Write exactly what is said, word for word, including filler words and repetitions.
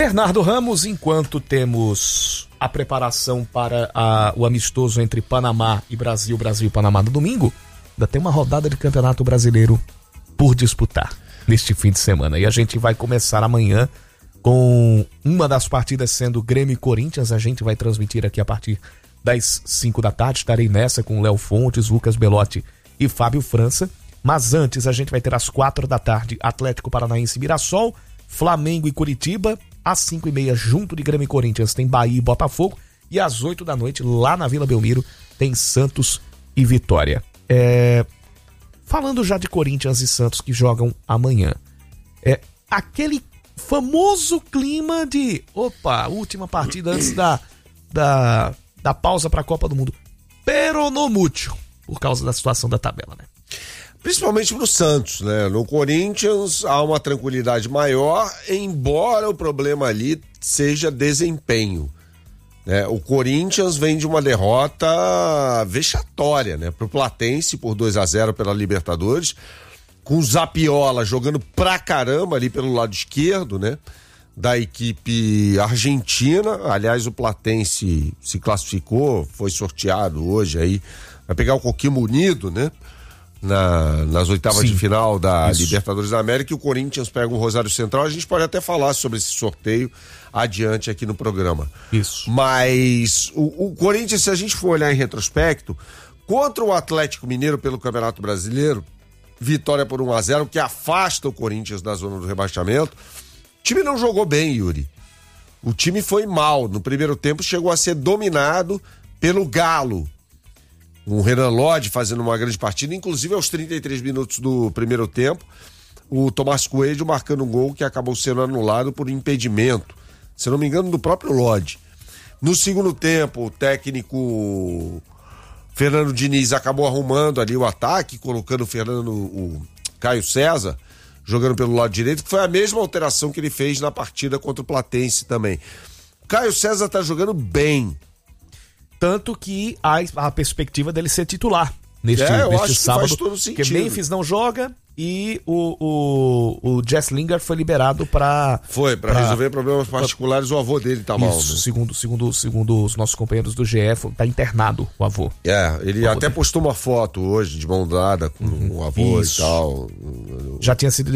Bernardo Ramos, enquanto temos a preparação para a, o amistoso entre Panamá e Brasil, Brasil e Panamá no domingo, ainda tem uma rodada de Campeonato Brasileiro por disputar neste fim de semana. E a gente vai começar amanhã com uma das partidas sendo Grêmio e Corinthians. A gente vai transmitir aqui a partir das cinco da tarde. Estarei nessa com Léo Fontes, Lucas Belotti e Fábio França. Mas antes a gente vai ter às quatro da tarde Atlético Paranaense e Mirassol, Flamengo e Curitiba. Às cinco e meia, junto de Grêmio e Corinthians, tem Bahia e Botafogo. E às oito da noite, lá na Vila Belmiro, tem Santos e Vitória. É... Falando já de Corinthians e Santos que jogam amanhã. É aquele famoso clima de... Opa, última partida antes da, da, da pausa para a Copa do Mundo. Pero no mucho, por causa da situação da tabela, né? Principalmente pro Santos, né? No Corinthians há uma tranquilidade maior, embora o problema ali seja desempenho, né? O Corinthians vem de uma derrota vexatória, né? Pro Platense por dois a zero pela Libertadores, com o Zapiola jogando pra caramba ali pelo lado esquerdo, né? Da equipe argentina. Aliás, o Platense se classificou, foi sorteado hoje aí, vai pegar o Coquimbo Unido, né? Na, nas oitavas Sim, de final da isso. Libertadores da América, e o Corinthians pega o Rosário Central. A gente pode até falar sobre esse sorteio adiante aqui no programa. Isso. Mas o, o Corinthians, se a gente for olhar em retrospecto, contra o Atlético Mineiro pelo Campeonato Brasileiro, vitória por um a zero, que afasta o Corinthians da zona do rebaixamento. O time não jogou bem, Yuri. O time foi mal. No primeiro tempo chegou a ser dominado pelo Galo. O Renan Lodge fazendo uma grande partida, inclusive aos trinta e três minutos do primeiro tempo, o Tomás Coelho marcando um gol que acabou sendo anulado por impedimento, se não me engano, do próprio Lodge. No segundo tempo, o técnico Fernando Diniz acabou arrumando ali o ataque, colocando o Fernando, o Caio César, jogando pelo lado direito, que foi a mesma alteração que ele fez na partida contra o Platense também. O Caio César tá jogando bem. Tanto que há a perspectiva dele ser titular neste, é, eu neste acho sábado. Que faz todo sentido. Porque Memphis não joga e o, o, o Jess Lingard foi liberado para... Foi, para resolver problemas particulares. Pra... O avô dele tá mal. Isso, né? segundo, segundo, segundo os nossos companheiros do G F, tá internado o avô. É, ele o até dele. postou uma foto hoje de mão dada com uhum, o avô isso. e tal. Já tinha sido